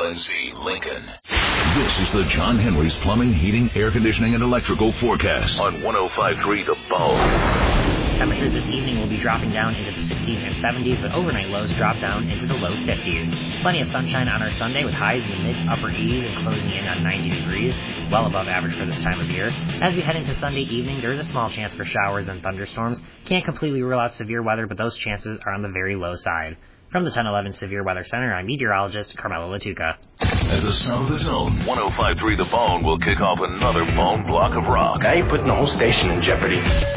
WNC Lincoln. This is the John Henry's Plumbing, Heating, Air Conditioning, and Electrical Forecast on 105.3 The Bone. Temperatures this evening will be dropping down into the 60s and 70s, but overnight lows drop down into the low 50s. Plenty of sunshine on our Sunday with highs in the mid to upper 80s and closing in on 90 degrees, well above average for this time of year. As we head into Sunday evening, there is a small chance for showers and thunderstorms. Can't completely rule out severe weather, but those chances are on the very low side. From the 1011 Severe Weather Center, I'm meteorologist Carmelo Latuca. As the sound of the zone, 105.3 The Bone will kick off another bone block of rock. Now you're putting the whole station in jeopardy.